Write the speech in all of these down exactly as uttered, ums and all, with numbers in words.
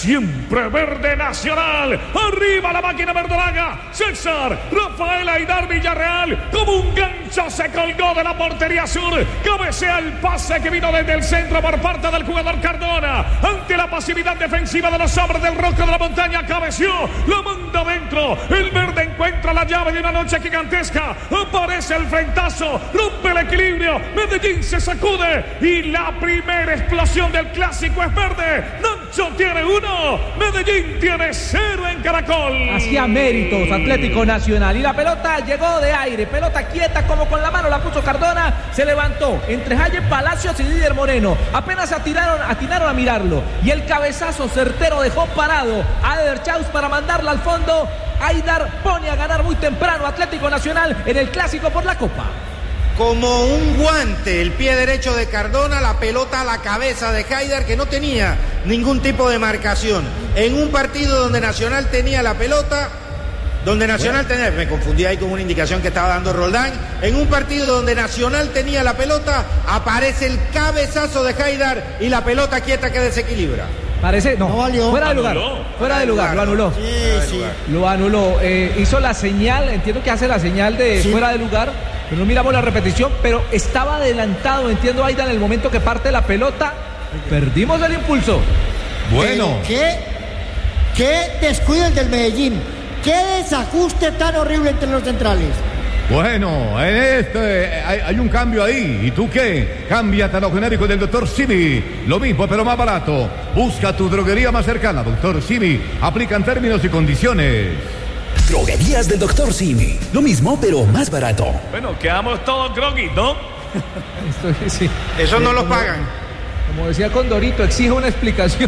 siempre verde Nacional. Arriba la máquina verdolaga. César Rafael Aidar Villarreal, como un gancho se colgó de la portería sur. Cabecea el pase que vino desde el centro por parte del jugador Cardona. Ante la pasividad defensiva de los hombres del Rojo de la Montaña, cabeció, la manda adentro. El verde encuentra la llave de una noche gigantesca. Aparece el frentazo, rompe el equilibrio. Medellín se sacude y la primera explosión del clásico es verde. Nacho tiene uno, Medellín tiene cero en Caracol. Hacía méritos Atlético Nacional y la pelota llegó de aire, pelota quieta como con la mano la puso Cardona, se levantó entre Jaime Palacios y Didier Moreno, apenas atiraron, atinaron a mirarlo y el cabezazo certero dejó parado a Eder Chaus para mandarla al fondo. Aidar pone a ganar muy temprano Atlético Nacional en el clásico por la Copa. Como un guante, el pie derecho de Cardona, la pelota a la cabeza de Haidar, que no tenía ningún tipo de marcación. En un partido donde Nacional tenía la pelota, donde Nacional tenía, me confundí ahí con una indicación que estaba dando Roldán, en un partido donde Nacional tenía la pelota, aparece el cabezazo de Haidar y la pelota quieta que desequilibra. Parece, no, no valió. Fuera de lugar, Anuló. fuera de lugar, lo anuló. Sí, sí. Lo anuló, eh, hizo la señal, entiendo que hace la señal de sí. Fuera de lugar, pero no miramos la repetición, pero estaba adelantado, entiendo, Aida, en el momento que parte la pelota, perdimos el impulso. Bueno. ¿Qué, qué descuido el del Medellín? ¿Qué desajuste tan horrible entre los centrales? Bueno, en este hay, hay un cambio ahí. ¿Y tú qué? Cámbiate a lo genérico del doctor Simi. Lo mismo, pero más barato. Busca tu droguería más cercana, doctor Simi. Aplican términos y condiciones. Droguerías del doctor Simi. Lo mismo, pero más barato. Bueno, quedamos todos groggy, ¿no? Esto, sí. Eso no lo pagan. Como decía Condorito, exige una explicación.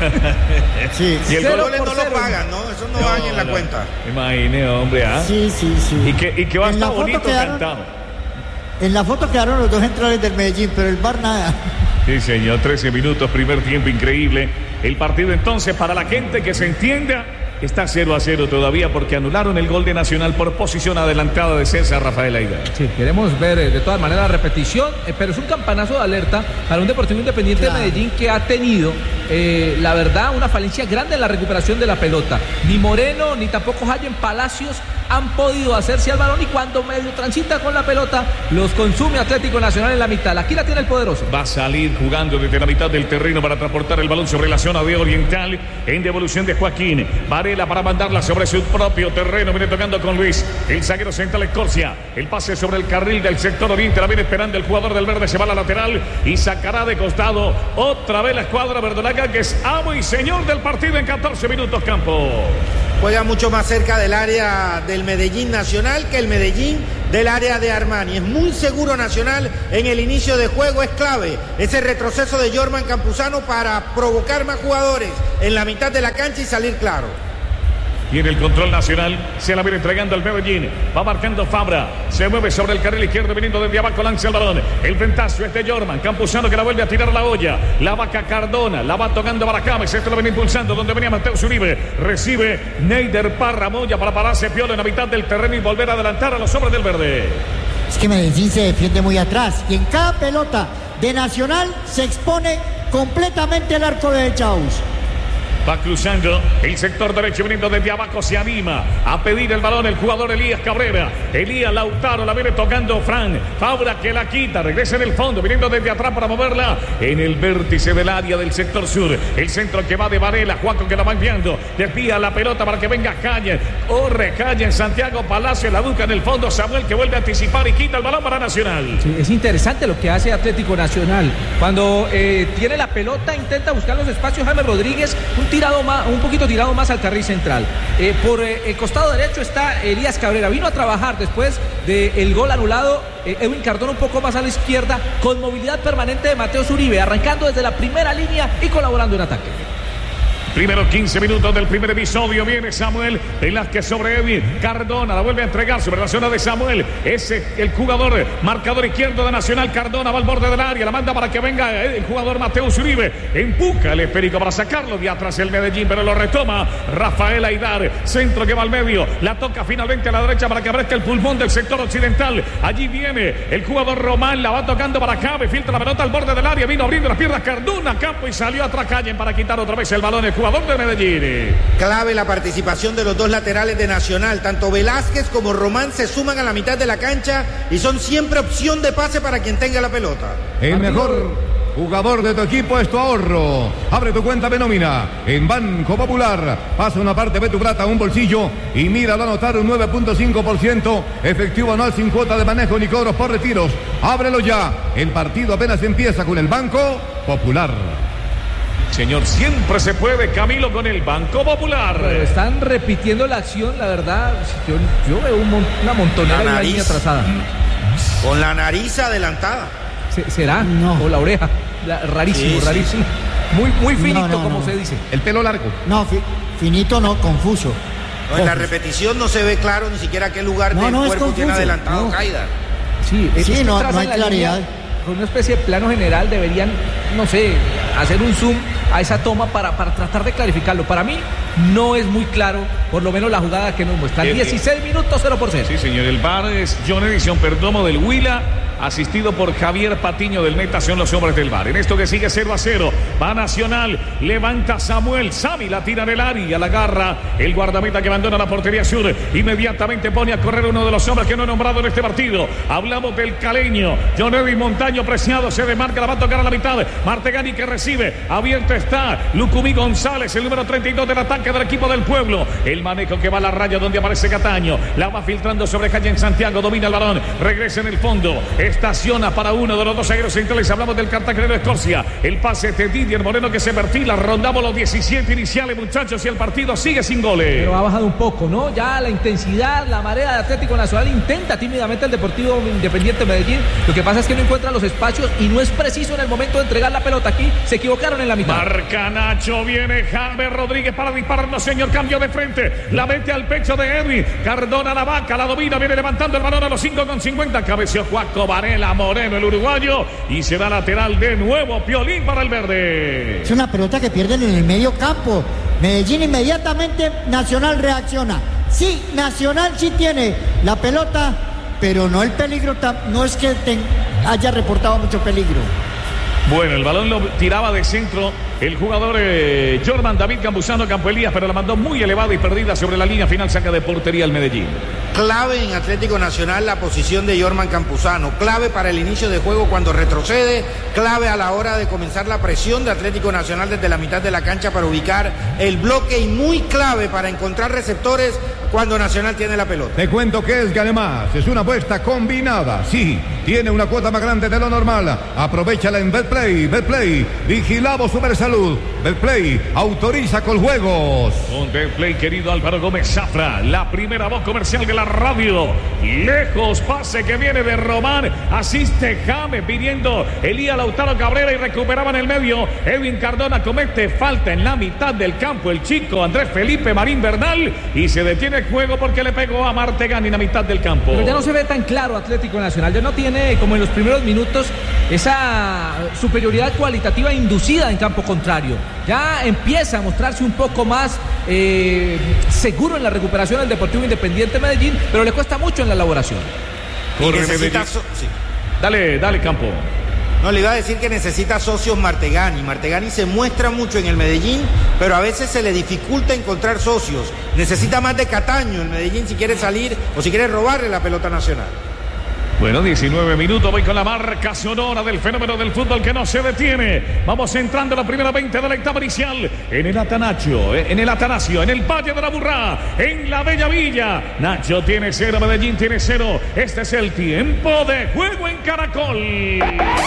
Sí, y el cero goles no cero. lo pagan, ¿no? Eso no, no van en la no. cuenta. Imagine, hombre, ¿ah? Sí, sí, sí. Y que, y que va a estar bonito quedaron, cantado. En la foto quedaron los dos centrales del Medellín, pero el V A R nada. Sí, señor, trece minutos, primer tiempo increíble. El partido entonces, para la gente que se entienda, está cero a cero todavía porque anularon el gol de Nacional por posición adelantada de César Rafael Aidar. Sí, queremos ver eh, de todas maneras la repetición, eh, pero es un campanazo de alerta para un Deportivo Independiente claro. de Medellín que ha tenido, eh, la verdad, una falencia grande en la recuperación de la pelota. Ni Moreno, ni tampoco Jaime Palacios han podido hacerse al balón y cuando medio transita con la pelota, los consume Atlético Nacional en la mitad. Aquí la tiene el poderoso. Va a salir jugando desde la mitad del terreno para transportar el balón sobre la zona de Oriental en devolución de Joaquín Varela para mandarla sobre su propio terreno. Viene tocando con Luis, el zaguero central Escorcia. El pase sobre el carril del sector oriente. La viene esperando el jugador del verde. Se va a la lateral y sacará de costado otra vez la escuadra verdolaga, que es amo y señor del partido en catorce minutos. Campo juega mucho más cerca del área del Medellín Nacional que el Medellín del área de Armani. Es muy seguro Nacional en el inicio de juego, es clave ese retroceso de Jorman Campuzano para provocar más jugadores en la mitad de la cancha y salir claro. Tiene el control Nacional, se la viene entregando al Medellín, va marcando Fabra, se mueve sobre el carril izquierdo, viniendo desde abajo, lanza el balón, el ventazo es de Jorman Campuzano que la vuelve a tirar a la olla, la vaca Cardona, la va tocando Baracames, esto lo viene impulsando, donde venía Mateo Zuribe, recibe Neider Parra Moya para pararse Piola en la mitad del terreno y volver a adelantar a los hombres del verde. Es que Medellín se defiende muy atrás y en cada pelota de Nacional se expone completamente el arco de Chaus. Va cruzando el sector derecho, viniendo desde abajo, se anima a pedir el balón el jugador Elías Cabrera. Elías Lautaro, la viene tocando Fran. Fabra que la quita, regresa en el fondo, viniendo desde atrás para moverla en el vértice del área del sector sur. El centro que va de Varela, Juaco que la va enviando, desvía la pelota para que venga Calle. Corre Calle en Santiago Palacio, la busca en el fondo, Samuel que vuelve a anticipar y quita el balón para Nacional. Sí, es interesante lo que hace Atlético Nacional. Cuando eh, tiene la pelota, intenta buscar los espacios Jaime Rodríguez, un tirado más, un poquito tirado más al carril central. Eh, por eh, el costado derecho está Elías Cabrera. Vino a trabajar después del gol anulado. Eh, Edwin Cardona un poco más a la izquierda, con movilidad permanente de Mateo Zuribe, arrancando desde la primera línea y colaborando en ataque. Primero quince minutos del primer episodio. Viene Samuel Velázquez sobre Edwin Cardona. La vuelve a entregar sobre la zona de Samuel. Ese el jugador marcador izquierdo de Nacional. Cardona va al borde del área. La manda para que venga el jugador Mateo Zuribe. Empuja el esférico para sacarlo de atrás el Medellín, pero lo retoma Rafael Aidar. Centro que va al medio. La toca finalmente a la derecha para que aparezca el pulmón del sector occidental. Allí viene el jugador Román. La va tocando para Cabe. Filtra la pelota al borde del área. Vino abriendo las piernas Cardona. Campo y salió atrás Calle para quitar otra vez el balón. El jugador de Medellín. Clave la participación de los dos laterales de Nacional. Tanto Velázquez como Román se suman a la mitad de la cancha y son siempre opción de pase para quien tenga la pelota. El mejor jugador de tu equipo es tu ahorro. Abre tu cuenta de nómina en Banco Popular. Pasa una parte de tu plata a un bolsillo y míralo anotar un nueve punto cinco por ciento efectivo anual sin cuota de manejo ni cobros por retiros. Ábrelo ya. El partido apenas empieza con el Banco Popular. Señor, siempre se puede, Camilo, con el Banco Popular. Pero están repitiendo la acción, la verdad. Yo, yo veo un mon, una montonera de una línea trazada. Con la nariz adelantada. ¿Será? No. O la oreja. La, rarísimo, sí, rarísimo. Sí. Muy, muy finito, no, no, como no. se dice. El pelo largo. No, fi, finito no, confuso. No, en la repetición no se ve claro ni siquiera qué lugar no, del no, cuerpo tiene adelantado no. Haidar. Sí, sí es no, no hay claridad. Con una especie de plano general deberían, no sé, hacer un zoom a esa toma para, para tratar de clarificarlo. Para mí no es muy claro, por lo menos la jugada que nos muestran. dieciséis minutos, cero por cero. Sí, señor, el V A R es John Edison Perdomo del Huila, asistido por Javier Patiño del Meta, son los hombres del V A R. En esto que sigue cero a cero, va Nacional, levanta Samuel, Sami la tira en el área, la agarra el guardameta que abandona la portería sur, inmediatamente pone a correr uno de los hombres que no he nombrado en este partido. Hablamos del caleño, John Edwin Montaño preciado, se demarca, la va a tocar a la mitad, Martegani que recibe, abierto está Lucumí González, el número treinta y dos del ataque del equipo del pueblo, el manejo que va a la raya donde aparece Cataño, la va filtrando sobre calle en Santiago, domina el balón, regresa en el fondo, estaciona para uno de los dos zagueros centrales. Hablamos del cartagenero Escorcia. El pase de Didier Moreno que se perfila. Rondamos los diecisiete iniciales, muchachos, y el partido sigue sin goles. Pero ha bajado un poco, ¿no? Ya la intensidad, la marea de Atlético Nacional intenta tímidamente el Deportivo Independiente Medellín. Lo que pasa es que no encuentra los espacios y no es preciso en el momento de entregar la pelota. Aquí se equivocaron en la mitad. Marca Nacho, viene James Rodríguez para dispararnos, señor. Cambio de frente. La mete al pecho de Edwin. Cardona la vaca, la domina, viene levantando el balón a los cinco con cincuenta. Cabeció Juaco Varela Moreno, el uruguayo, y se da lateral de nuevo, Piolín para el verde. Es una pelota que pierden en el medio campo. Medellín inmediatamente, Nacional reacciona. Sí, Nacional sí tiene la pelota, pero no el peligro, no es que te haya reportado mucho peligro. Bueno, el balón lo tiraba de centro el jugador eh, Jorman David Campuzano Campo Elías, pero la mandó muy elevada y perdida sobre la línea final, saca de portería el Medellín. Clave en Atlético Nacional la posición de Jorman Campuzano, clave para el inicio de juego cuando retrocede, clave a la hora de comenzar la presión de Atlético Nacional desde la mitad de la cancha para ubicar el bloque y muy clave para encontrar receptores cuando Nacional tiene la pelota. Te cuento que es que además es una apuesta combinada, sí, tiene una cuota más grande de lo normal, aprovechala en Betplay, Betplay, vigilamos Supersalud, Betplay, autoriza con juegos. Con Betplay, querido Álvaro Gómez Zafra, la primera voz comercial de la radio, lejos, pase que viene de Román, asiste James pidiendo Elías Lautaro Cabrera y recuperaba en el medio, Edwin Cardona comete falta en la mitad del campo, el chico Andrés Felipe Marín Bernal, y se detiene el juego porque le pegó a Martegani en la mitad del campo. Pero ya no se ve tan claro Atlético Nacional, ya no tiene como en los primeros minutos esa superioridad cualitativa inducida en campo contrario, ya empieza a mostrarse un poco más eh, seguro en la recuperación del Deportivo Independiente Medellín, pero le cuesta mucho en la elaboración. Corre necesita so sí. Dale, dale Campo. No, le iba a decir que necesita socios Martegani. Martegani se muestra mucho en el Medellín, pero a veces se le dificulta encontrar socios. Necesita más de Cataño el Medellín si quiere salir o si quiere robarle la pelota Nacional. Bueno, diecinueve minutos, voy con la marca sonora del fenómeno del fútbol que no se detiene. Vamos entrando a la primera veinte de la etapa inicial en el Atanasio, en el Atanasio, en el Valle de la Burrá, en la Bella Villa. Nacho tiene cero, Medellín tiene cero. Este es el tiempo de juego en Caracol.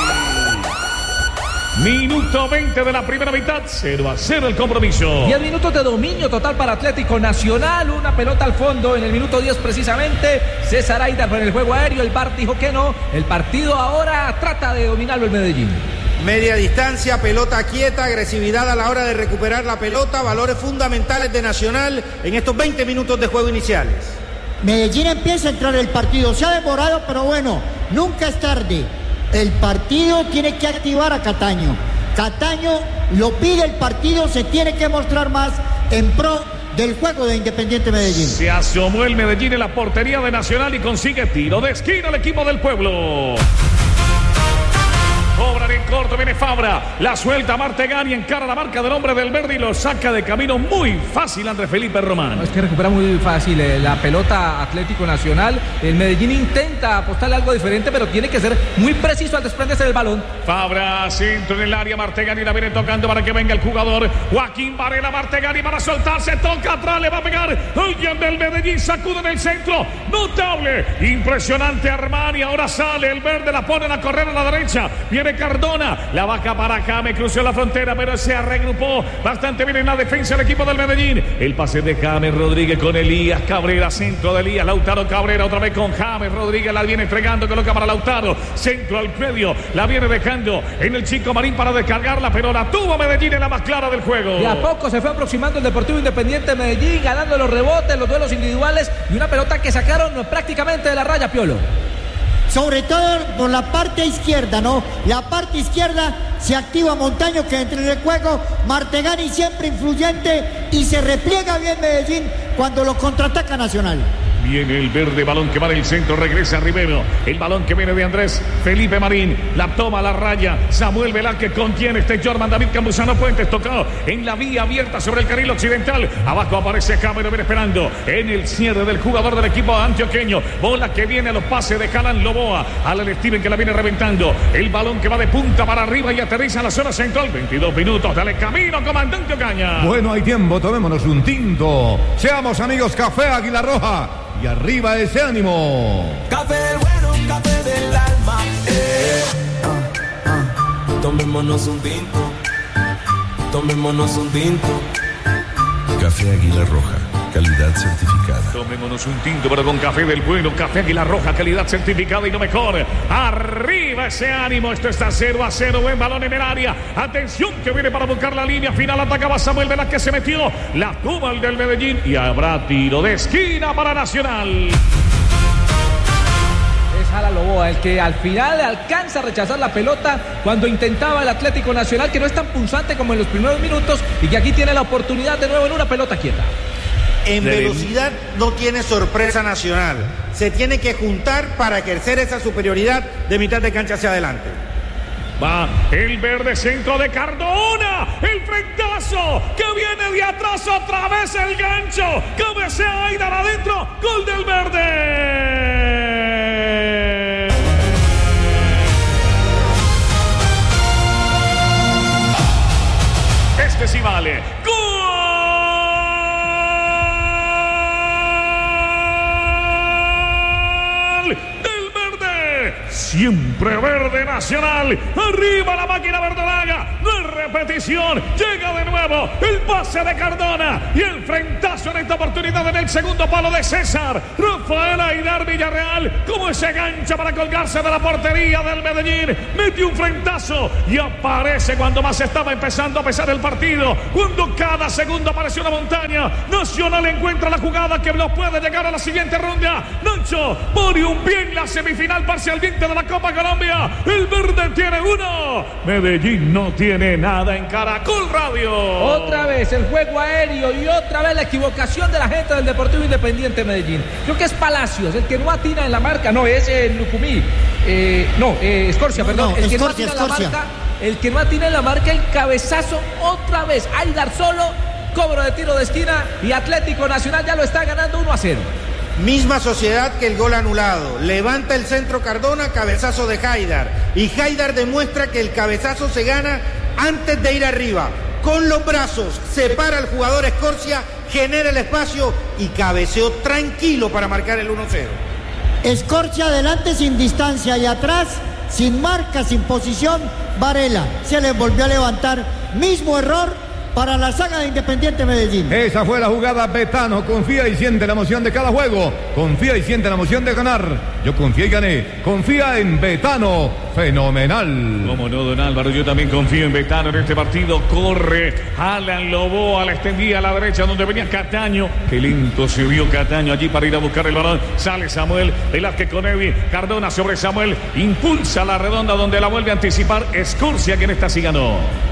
Minuto veinte de la primera mitad, cero a cero el compromiso. diez minutos de dominio total para Atlético Nacional, una pelota al fondo en el minuto diez precisamente. César Aidar con el juego aéreo, el V A R dijo que no. El partido ahora trata de dominarlo el Medellín. Media distancia, pelota quieta, agresividad a la hora de recuperar la pelota, valores fundamentales de Nacional en estos veinte minutos de juego iniciales. Medellín empieza a entrar en el partido, se ha demorado, pero bueno, nunca es tarde. El partido tiene que activar a Cataño. Cataño lo pide el partido, se tiene que mostrar más en pro del juego de Independiente Medellín. Se asomó el Medellín en la portería de Nacional y consigue tiro de esquina al equipo del pueblo. cobran en corto, viene Fabra, la suelta Martegani, encara la marca del hombre del verde y lo saca de camino muy fácil Andrés Felipe Román. No, es que recupera muy fácil eh, la pelota Atlético Nacional. El Medellín intenta apostarle algo diferente, pero tiene que ser muy preciso al desprenderse del balón. Fabra, centro en el área, Martegani la viene tocando para que venga el jugador Joaquín Varela. Martegani para soltarse, toca atrás, le va a pegar alguien del Medellín, sacude en el centro, notable, impresionante Armani, ahora sale el verde, la ponen a correr a la derecha, viene Cardona, la baja para acá, me cruzó la frontera, pero se regrupó bastante bien en la defensa el equipo del Medellín. El pase de James Rodríguez con Elías Cabrera, centro de Elías, Lautaro Cabrera otra vez con James Rodríguez, la viene entregando, coloca para Lautaro, centro al medio, la viene dejando en el Chico Marín para descargarla, pero la tuvo Medellín en la más clara del juego. De a poco se fue aproximando el Deportivo Independiente Medellín, ganando los rebotes, los duelos individuales y una pelota que sacaron prácticamente de la raya, Piolo. Sobre todo por la parte izquierda, ¿no? La parte izquierda se activa Montaño, que entra en el juego. Martegani siempre influyente y se repliega bien Medellín cuando lo contraataca Nacional. Viene el verde, balón que va del centro, regresa Rivero, el balón que viene de Andrés Felipe Marín, la toma a la raya, Samuel Velázquez contiene este Jorman David Campuzano Puentes, tocado en la vía abierta sobre el carril occidental, abajo aparece Cámara, viene esperando en el cierre del jugador del equipo antioqueño, bola que viene a los pases de Jalan Loboa, Alan Steven que la viene reventando, el balón que va de punta para arriba y aterriza en la zona central, veintidós minutos, dale camino, comandante Ocaña. Bueno, hay tiempo, tomémonos un tinto, seamos amigos, Café Águila Roja. Y arriba ese ánimo. Café bueno, café del alma. Eh. Ah, ah. Tomémonos un tinto. Tomémonos un tinto. Café Águila Roja, calidad certificada. Tomémonos un tinto, pero con café del bueno. Café Águila Roja, calidad certificada y no mejor. Arriba ese ánimo. Esto está cero a cero. Buen balón en el área. Atención que viene para buscar la línea final. Atacaba Samuel Velázquez que se metió. La tuvo el del Medellín y habrá tiro de esquina para Nacional. Es Alan Loboa el que al final alcanza a rechazar la pelota cuando intentaba el Atlético Nacional, que no es tan punzante como en los primeros minutos y que aquí tiene la oportunidad de nuevo en una pelota quieta. En velocidad no tiene sorpresa Nacional. Se tiene que juntar para ejercer esa superioridad de mitad de cancha hacia adelante. Va el verde, centro de Cardona, el frentazo que viene de atrás, otra vez el gancho, cabecea Aidar adentro, gol del verde. Este sí vale, gol del verde, siempre verde Nacional, arriba la máquina verdolaga, de repetición, llega de nuevo el pase de Cardona y el frentazo en esta oportunidad en el segundo palo de César Rafael Aidar Villarreal, como ese gancho para colgarse de la portería del Medellín, mete un frentazo y aparece cuando más estaba empezando a pesar el partido, cuando cada segundo aparece una montaña. Nacional encuentra la jugada que lo puede llegar a la siguiente ronda. Nacho pone un pie en la semifinal parcialmente de la Copa Colombia. El verde tiene uno, Medellín no tiene nada en Caracol Radio. Otra vez el juego aéreo y otra vez la equivocación de la gente del Deportivo Independiente Medellín. Creo que es Palacios el que no atina en la marca, no, es el Lucumí, eh, no, eh, Escorcia, no, perdón, no, el que Escorcia, no atina en la Escorcia. marca, el que no atina en la marca, el cabezazo otra vez, Aidar solo, cobro de tiro de esquina y Atlético Nacional ya lo está ganando uno a cero. Misma sociedad que el gol anulado. Levanta el centro Cardona, cabezazo de Haidar. Y Haidar demuestra que el cabezazo se gana antes de ir arriba. Con los brazos separa al jugador Escorcia, genera el espacio y cabeceó tranquilo para marcar el uno cero. Escorcia adelante sin distancia y atrás, sin marca, sin posición, Varela. Se le volvió a levantar. Mismo error para la saga de Independiente Medellín. Esa fue la jugada. Betano confía y siente la emoción de cada juego. Confía y siente la emoción de ganar. Yo confié y gané. Confía en Betano. Fenomenal. Como no, don Álvaro, yo también confío en Betano en este partido. Corre Alan Loboa, la extendía a la derecha donde venía Cataño. Qué lento se vio Cataño allí para ir a buscar el balón. Sale Samuel Velázquez con Evi. Cardona sobre Samuel. Impulsa la redonda donde la vuelve a anticipar Escorcia, quien esta sí ganó.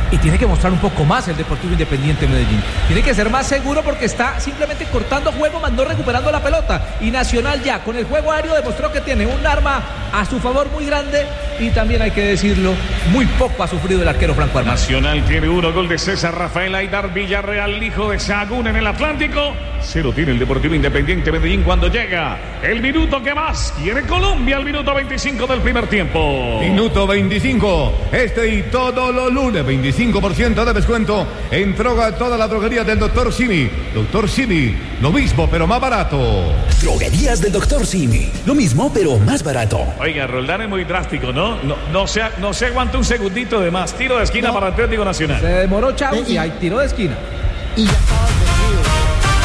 y tiene que mostrar un poco más el Deportivo Independiente Medellín. Tiene que ser más seguro porque está simplemente cortando juego, más no recuperando la pelota. Y Nacional ya con el juego aéreo demostró que tiene un arma a su favor muy grande y también hay que decirlo, muy poco ha sufrido el arquero Franco Armani. Nacional tiene uno, gol de César Rafael Aidar Villarreal, hijo de Sahagún en el Atlántico. Cero tiene el Deportivo Independiente Medellín cuando llega el minuto que más quiere Colombia, el minuto veinticinco del primer tiempo. Minuto veinticinco, este y todos los lunes, veinticinco por ciento de descuento en droga, toda la droguería del doctor Simi. doctor Simi, lo mismo pero más barato. Droguerías del doctor Simi, lo mismo pero más barato. Oiga, Roldán es muy drástico, ¿no? No, no, se, no se aguanta un segundito de más. Tiro de esquina no. para Atlético Nacional. Se demoró Chávez y hay tiro de esquina. Y ya estaba advertido.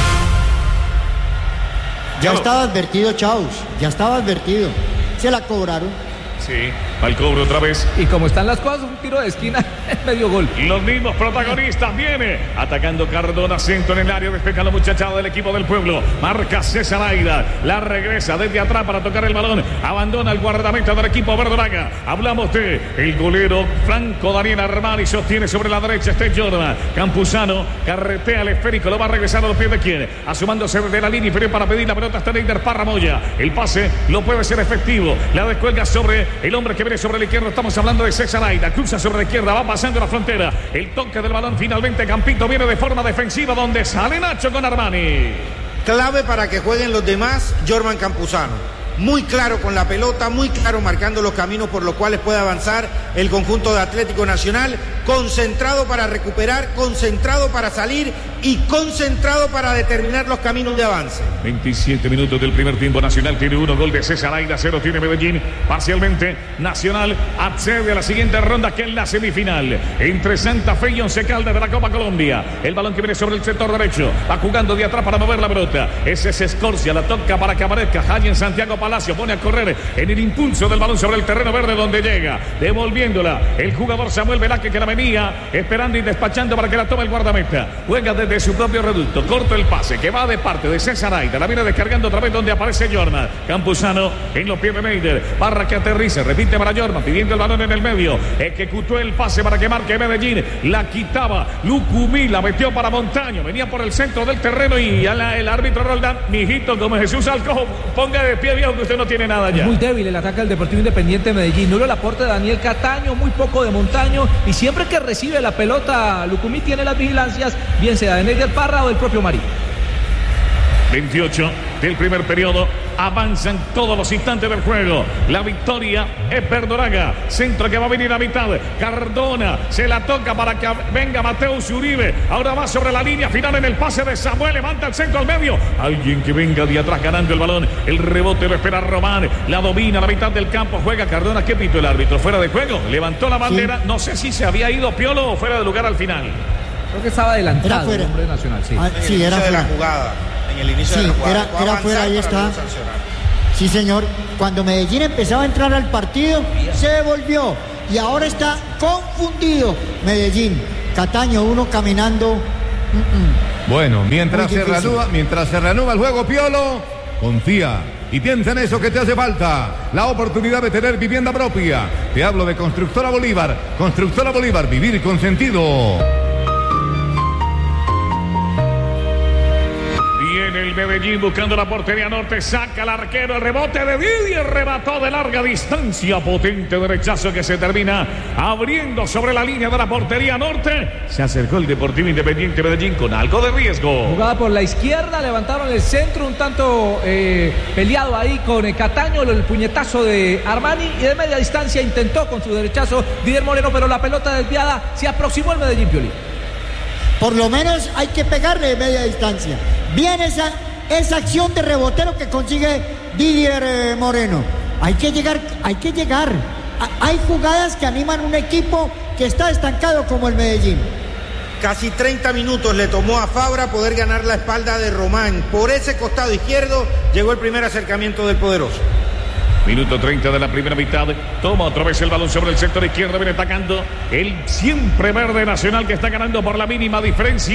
Ya estaba advertido, Chaus. Ya estaba advertido. Se la cobraron. Sí, al cobro otra vez. Y como están las cosas, un tiro de esquina, medio gol. Los mismos protagonistas viene atacando Cardona, centro en el área, despeja la muchachada del equipo del pueblo. Marca César Aida, la regresa desde atrás para tocar el balón. Abandona el guardameta del equipo verdolaga. Hablamos de el golero Franco Daniel Armani, sostiene sobre la derecha este Jordan. Campuzano carretea el esférico, lo va a regresar a los pies de quién. Asomándose de la línea inferior para pedir la pelota hasta Neider Parramoya. El pase lo puede ser efectivo. La descuelga sobre el hombre que viene sobre la izquierda. Estamos hablando de César Aida. Cruza sobre la izquierda, va pasando la frontera. El toque del balón finalmente. Campito viene de forma defensiva donde sale Nacho con Armani. Clave para que jueguen los demás, Jorman Campuzano. Muy claro con la pelota, muy claro marcando los caminos por los cuales puede avanzar el conjunto de Atlético Nacional, concentrado para recuperar, concentrado para salir y concentrado para determinar los caminos de avance. veintisiete minutos del primer tiempo. Nacional tiene uno, gol de César Aida, cero tiene Medellín. Parcialmente Nacional accede a la siguiente ronda, que es la semifinal entre Santa Fe y Once Caldas de la Copa Colombia. El balón que viene sobre el sector derecho, va jugando de atrás para mover la pelota. Ese es Escorcia, la toca para que aparezca Jayen Santiago Palacio, pone a correr en el impulso del balón sobre el terreno verde donde llega, devolviéndola el jugador Samuel Velázquez, que la venía esperando y despachando para que la tome el guardameta. Juega desde su propio reducto, corto el pase que va de parte de César Aida, la viene descargando otra vez donde aparece Jorman. Campuzano en los pies de Neider, Barra que aterriza, repite para Jorman, pidiendo el balón en el medio, ejecutó el pase para que marque Medellín, la quitaba Lucumí, la metió para Montaño, venía por el centro del terreno y a la, el árbitro Roldán, mijito, como Jesús Alcojo, ponga de pie, viejo, que usted no tiene nada ya. Muy débil el ataque del Deportivo Independiente de Medellín. Nulo el aporte de Daniel Cataño, muy poco de Montaño, y siempre que recibe la pelota Lucumí tiene las vigilancias, bien sea de Neider Parra o del propio Marí. veintiocho del primer periodo, avanzan todos los instantes del juego. La victoria es Verdolaga, centro que va a venir a mitad. Cardona se la toca para que venga Mateus Uribe. Ahora va sobre la línea final en el pase de Samuel, levanta el centro al medio. Alguien que venga de atrás ganando el balón. El rebote lo espera Román, la domina a la mitad del campo. Juega Cardona. ¿Qué pitó el árbitro? Fuera de juego, levantó la bandera. Sí. No sé si se había ido Piolo o fuera de lugar al final. Creo que estaba adelantado el hombre Nacional. Sí, ah, sí era de la jugada. En el inicio sí, de la jugada. Era, era fuera, ahí está. Sí, señor. Cuando Medellín empezaba a entrar al partido, se devolvió. Y ahora está confundido Medellín. Cataño, uno caminando. Mm-mm. Bueno, mientras se, reanuda, mientras se reanuda el juego, Piolo, confía y piensa en eso que te hace falta. La oportunidad de tener vivienda propia. Te hablo de Constructora Bolívar. Constructora Bolívar, vivir con sentido. El Medellín buscando la portería norte, saca el arquero, el rebote de Didier, remató de larga distancia, potente derechazo que se termina abriendo sobre la línea de la portería norte. Se acercó el Deportivo Independiente Medellín con algo de riesgo. Jugada por la izquierda, levantaron el centro, un tanto eh, peleado ahí con el Cataño, el puñetazo de Armani, y de media distancia intentó con su derechazo Didier Moreno, pero la pelota desviada, se aproximó el Medellín, Pioli. Por lo menos hay que pegarle de media distancia. Bien esa, esa acción de rebotero que consigue Didier eh, Moreno. Hay que llegar, hay que llegar. A, hay jugadas que animan un equipo que está estancado como el Medellín. Casi treinta minutos le tomó a Fabra poder ganar la espalda de Román. Por ese costado izquierdo llegó el primer acercamiento del poderoso. Minuto treinta de la primera mitad. Toma otra vez el balón sobre el sector izquierdo. Viene atacando el siempre verde Nacional, que está ganando por la mínima diferencia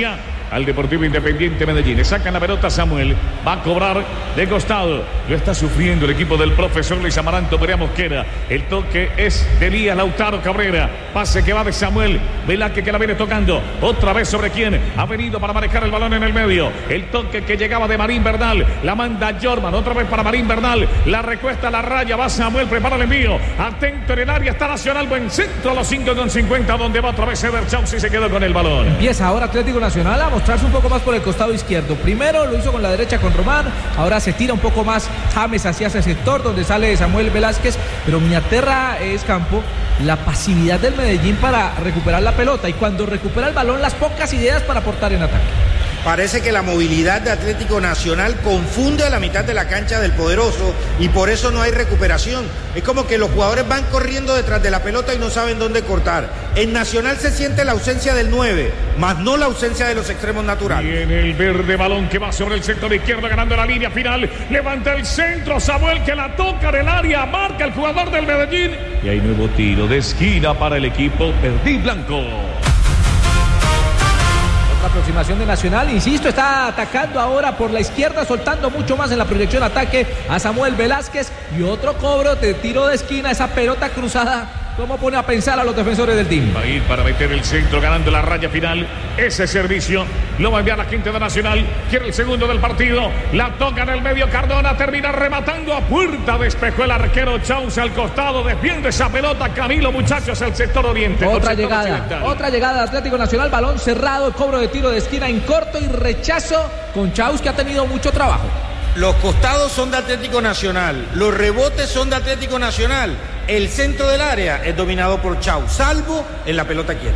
al Deportivo Independiente Medellín. Le sacan la pelota Samuel, va a cobrar de costado. Lo está sufriendo el equipo del profesor Luis Amaranto Perea Mosquera. El toque es de Elías Lautaro Cabrera. Pase que va de Samuel Velázquez, que la viene tocando. Otra vez sobre quién ha venido para manejar el balón en el medio. El toque que llegaba de Marín Bernal. La manda Jorman. Otra vez para Marín Bernal. La recuesta a la raya. Va Samuel. Prepara el envío. Atento en el área. Está Nacional. Buen centro a los cinco con cincuenta. Donde va otra vez Eder Chausi. Se quedó con el balón. Empieza ahora Atlético Nacional a mostrarse un poco más por el costado izquierdo. Primero lo hizo con la derecha con Román. Ahora se tira un poco más James hacia ese sector donde sale Samuel Velázquez. Pero mi aterra es Campo la pasividad del Medellín para recuperar la pelota. Y cuando recupera el balón, las pocas ideas para aportar en ataque. Parece que la movilidad de Atlético Nacional confunde a la mitad de la cancha del poderoso y por eso no hay recuperación. Es como que los jugadores van corriendo detrás de la pelota y no saben dónde cortar. En Nacional se siente la ausencia del nueve, más no la ausencia de los extremos naturales. Viene el verde balón que va sobre el sector izquierdo ganando la línea final. Levanta el centro Samuel que la toca del área. Marca el jugador del Medellín. Y hay nuevo tiro de esquina para el equipo Verdín Blanco. Aproximación de Nacional, insisto, está atacando ahora por la izquierda, soltando mucho más en la proyección ataque a Samuel Velázquez y otro cobro de tiro de esquina, esa pelota cruzada. ¿Cómo pone a pensar a los defensores del team? Va a ir para meter el centro, ganando la raya final. Ese servicio lo va a enviar la gente de Nacional. Quiere el segundo del partido. La toca en el medio Cardona. Termina rematando a puerta. Despejó el arquero Chausa al costado. Defiende esa pelota Camilo, muchachos, al sector oriente. Otra llegada. Occidental. Otra llegada de Atlético Nacional. Balón cerrado. Cobro de tiro de esquina en corto y rechazo con Chaus, que ha tenido mucho trabajo. Los costados son de Atlético Nacional. Los rebotes son de Atlético Nacional. El centro del área es dominado por Chau, salvo en la pelota quieta.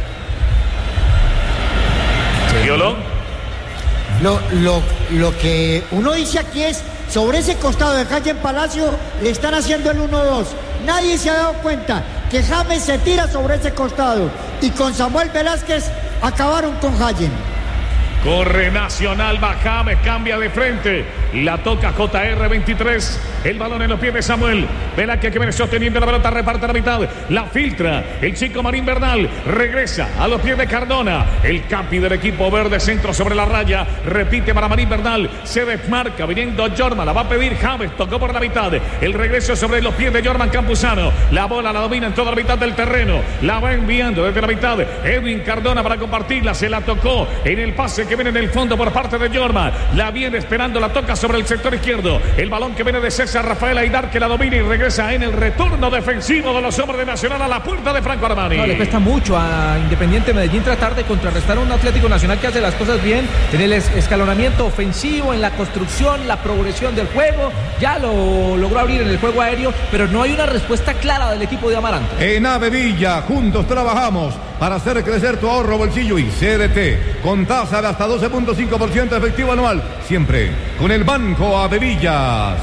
¿Violón? Lo, lo, lo que uno dice aquí es, sobre ese costado de Jaime Palacio, le están haciendo el uno dos. Nadie se ha dado cuenta que James se tira sobre ese costado. Y con Samuel Velázquez acabaron con Jaime. Corre Nacional, va James, cambia de frente. La toca J R veintitrés. El balón en los pies de Samuel Velázquez, que viene sosteniendo la pelota, reparte a la mitad. La filtra el chico Marín Bernal. Regresa a los pies de Cardona. El capi del equipo verde, centro sobre la raya. Repite para Marín Bernal. Se desmarca viniendo Jorman. La va a pedir James. Tocó por la mitad. El regreso sobre los pies de Jorman Campuzano. La bola la domina en toda la mitad del terreno. La va enviando desde la mitad Edwin Cardona para compartirla. Se la tocó en el pase que viene en el fondo por parte de Jorman. La viene esperando, la toca sobre el sector izquierdo. El balón que viene de César Rafael Aidar, que la domina y regresa en el retorno defensivo de los hombres de Nacional a la puerta de Franco Armani. No, le cuesta mucho a Independiente Medellín tratar de contrarrestar a un Atlético Nacional que hace las cosas bien en el escalonamiento ofensivo, en la construcción, la progresión del juego. Ya lo logró abrir en el juego aéreo, pero no hay una respuesta clara del equipo de Amaranto. En Ave Villa, juntos trabajamos para hacer crecer tu ahorro, bolsillo y C D T con tasa de hasta doce punto cinco por ciento efectivo anual, siempre con el Banco Ave Villas.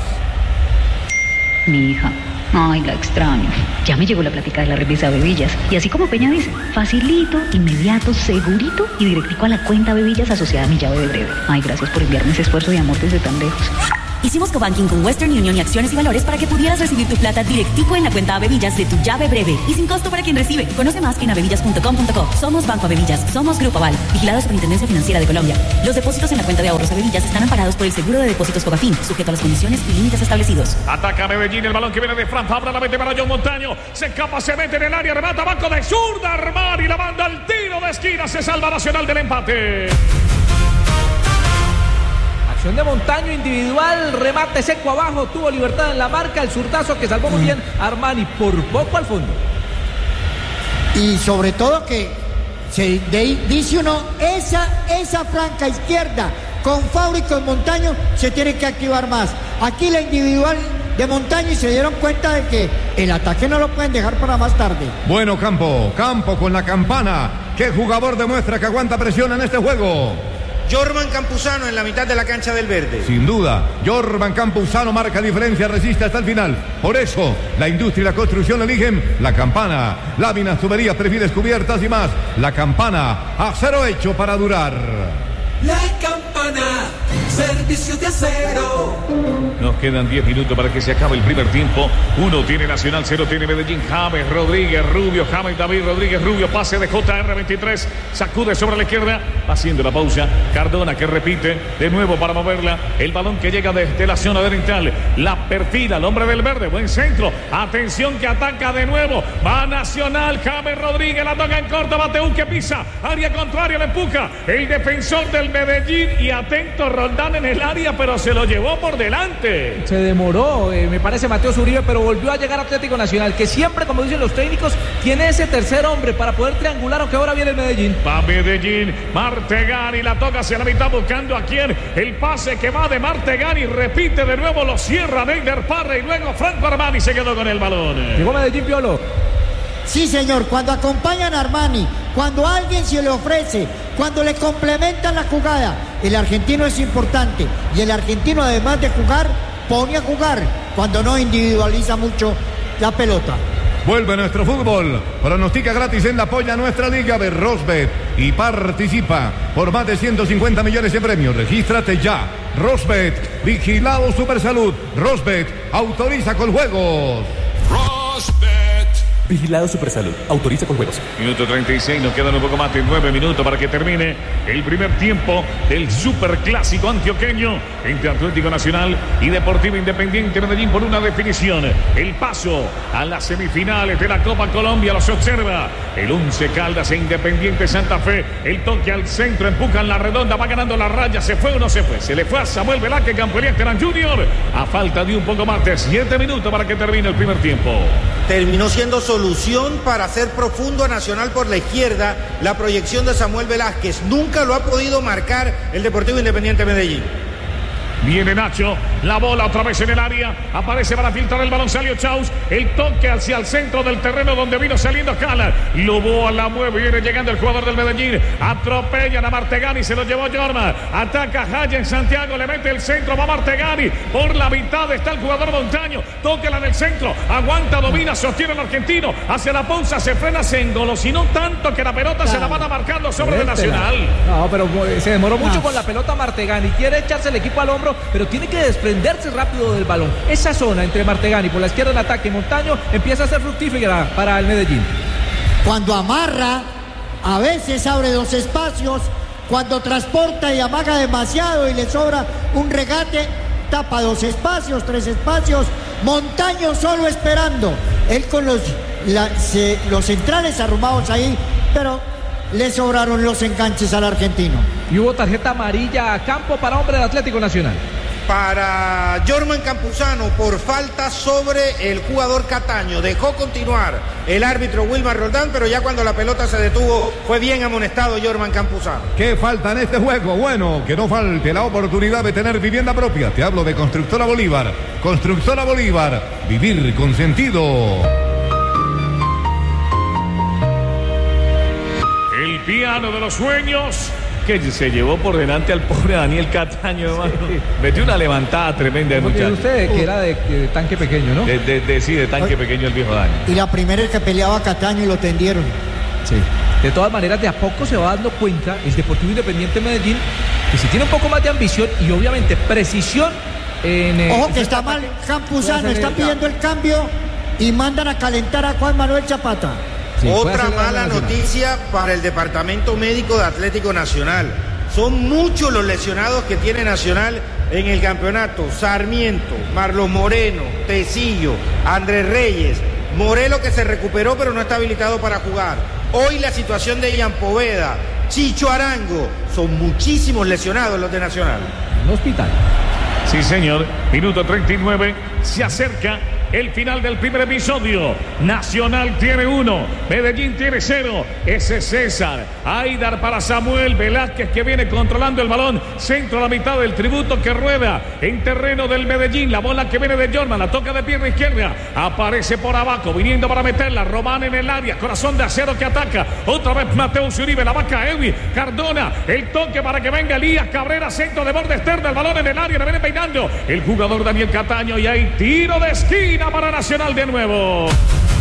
Mi hija, ay, la extraño. Ya me llegó la plática de la remesa de Villas. Y así como Peña dice, facilito, inmediato, segurito y directico a la cuenta de Villas asociada a mi llave de breve. Ay, gracias por enviarme ese esfuerzo de amor desde tan lejos. Hicimos cobanking con Western Union y Acciones y Valores para que pudieras recibir tu plata directico en la cuenta Avevillas de tu llave breve y sin costo para quien recibe. Conoce más en avevillas punto com punto co. Somos Banco Avevillas, somos Grupo Aval, vigilado Superintendencia Financiera de Colombia. Los depósitos en la cuenta de ahorros Avevillas están amparados por el seguro de depósitos Fogafín, sujeto a las condiciones y límites establecidos. Ataca Medellín, el balón que viene de Fran Fabra, la mete para John Montaño, se escapa, se mete en el área, remata, banco de zurda, Armani, la manda al tiro de esquina, se salva Nacional del empate. Acción de Montaño individual, remate seco abajo, tuvo libertad en la marca, el zurdazo que salvó muy bien Armani, por poco al fondo. Y sobre todo que se de, dice uno, esa, esa franca izquierda con Fabra y con Montaño se tiene que activar más. Aquí la individual de Montaño y se dieron cuenta de que el ataque no lo pueden dejar para más tarde. Bueno, Campo, Campo con la campana. ¿Qué jugador demuestra que aguanta presión en este juego? Jorman Campuzano en la mitad de la cancha del verde. Sin duda, Jorman Campuzano marca diferencia, resiste hasta el final. Por eso, la industria y la construcción eligen la campana. Láminas, tuberías, perfiles, cubiertas y más. La campana, acero hecho para durar. La campana. Servicios de Acero. Nos quedan diez minutos para que se acabe el primer tiempo. Uno tiene Nacional, cero tiene Medellín. James Rodríguez Rubio, James David Rodríguez Rubio, pase de J R veintitrés, sacude sobre la izquierda, haciendo la pausa. Cardona que repite de nuevo para moverla. El balón que llega desde la zona oriental, la perfila, el hombre del verde, buen centro. Atención que ataca de nuevo. Va Nacional, James Rodríguez, la toca en corto, Mateú que pisa, área contraria, le empuja el defensor del Medellín y atento Roldán en el área, pero se lo llevó por delante. Se demoró, eh, me parece, Mateo Uribe, pero volvió a llegar Atlético Nacional, que siempre, como dicen los técnicos, tiene ese tercer hombre para poder triangular, aunque ahora viene el Medellín. Va Medellín, Martegani la toca hacia la mitad buscando a quien. El pase que va de Martegani, repite de nuevo, lo cierra Neider Parra y luego Franco Armani se quedó con el balón. Llegó Medellín, Piolo. Sí, señor, cuando acompañan a Armani, cuando alguien se le ofrece, cuando le complementan la jugada, el argentino es importante y el argentino, además de jugar, pone a jugar cuando no individualiza mucho la pelota. Vuelve nuestro fútbol. Pronostica gratis en la polla nuestra liga de Rosbet y participa por más de ciento cincuenta millones de premios. Regístrate ya. Rosbet, vigilado Supersalud. Rosbet, autoriza con juegos. Rosbet. Vigilado Supersalud. Autoriza con juegos. Minuto treinta y seis, nos quedan un poco más de nueve minutos para que termine el primer tiempo del superclásico antioqueño entre Atlético Nacional y Deportivo Independiente Medellín por una definición. El paso a las semifinales de la Copa Colombia los observa el Once Caldas e Independiente Santa Fe. El toque al centro, empujan la redonda, va ganando la raya. ¿Se fue o no se fue? Se le fue a Samuel Velázquez, Campeón Terán Junior. A falta de un poco más de siete minutos para que termine el primer tiempo. Terminó siendo solución para hacer profundo a Nacional por la izquierda la proyección de Samuel Velázquez. Nunca lo ha podido marcar el Deportivo Independiente Medellín. Viene Nacho, la bola otra vez en el área, aparece para filtrar el balón, salió Chaus, el toque hacia el centro del terreno donde vino saliendo Cala, Loboa la mueve, viene llegando el jugador del Medellín, atropellan a Martegani, se lo llevó Jorma, ataca Jaya en Santiago, le mete el centro, va Martegani, por la mitad está el jugador Montaño, tóquela en el centro, aguanta, domina, sostiene el argentino, hacia la punza, se frena, se engolosinó tanto que la pelota claro. se la van a marcar sobre el Nacional. No, pero se demoró mucho ah. con la pelota Martegani, quiere echarse el equipo al hombro, pero tiene que desprenderse rápido del balón. Esa zona entre Martegani por la izquierda en ataque y Montaño empieza a ser fructífera para el Medellín. Cuando amarra, a veces abre dos espacios, cuando transporta y amaga demasiado y le sobra un regate, tapa dos espacios, tres espacios, Montaño solo esperando, él con los, la, se, los centrales arrumados ahí, pero le sobraron los enganches al argentino. Y hubo tarjeta amarilla a campo para hombre del Atlético Nacional. Para Jorman Campuzano por falta sobre el jugador Cataño. Dejó continuar el árbitro Wilmar Roldán, pero ya cuando la pelota se detuvo fue bien amonestado Jorman Campuzano. ¿Qué falta en este juego? Bueno, que no falte la oportunidad de tener vivienda propia. Te hablo de Constructora Bolívar. Constructora Bolívar. Vivir con sentido. El piano de los sueños que se llevó por delante al pobre Daniel Cataño, hermano. Sí. Metió una levantada tremenda de muchacho. Usted que era de, de tanque pequeño, ¿no? De, de, de, sí, de tanque Oye, pequeño el viejo Dani. Y la primera es que peleaba a Cataño y lo tendieron. Sí. De todas maneras, de a poco se va dando cuenta el Deportivo Independiente Medellín que si tiene un poco más de ambición y obviamente precisión en... Ojo que está mal Campuzano, está pidiendo el cambio y mandan a calentar a Juan Manuel Zapata. Sí, otra mala noticia para el departamento médico de Atlético Nacional. Son muchos los lesionados que tiene Nacional en el campeonato. Sarmiento, Marlon Moreno, Tecillo, Andrés Reyes, Morelo que se recuperó pero no está habilitado para jugar. Hoy la situación de Ian Poveda, Chicho Arango. Son muchísimos lesionados los de Nacional. En hospital. Sí, señor. Minuto treinta y nueve. Se acerca el final del primer episodio. Nacional tiene uno, Medellín tiene cero. Ese es César. Aidar para Samuel Velázquez que viene controlando el balón. Centro a la mitad del tributo que rueda en terreno del Medellín. La bola que viene de Jorman, la toca de pierna izquierda. Aparece por abajo, viniendo para meterla. Román en el área, corazón de acero que ataca. Otra vez Mateo Uribe, la vaca Edwin Cardona. El toque para que venga Elías Cabrera, centro de borde externo. El balón en el área, le viene peinando el jugador Daniel Cataño y hay tiro de esquina para Nacional de nuevo.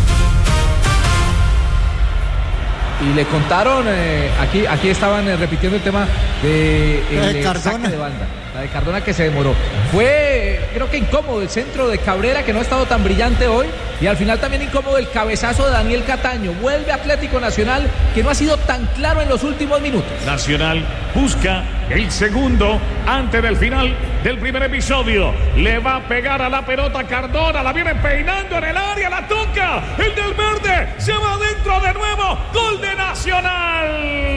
Y le contaron, eh, aquí aquí estaban eh, repitiendo el tema de el, eh, saque de banda. La de Cardona que se demoró. Fue, creo que incómodo el centro de Cabrera, que no ha estado tan brillante hoy. Y al final también incómodo el cabezazo de Daniel Cataño. Vuelve Atlético Nacional, que no ha sido tan claro en los últimos minutos. Nacional busca el segundo antes del final del primer episodio. Le va a pegar a la pelota Cardona. La viene peinando en el área. La toca. El del verde se va adentro de nuevo. Gol de Nacional.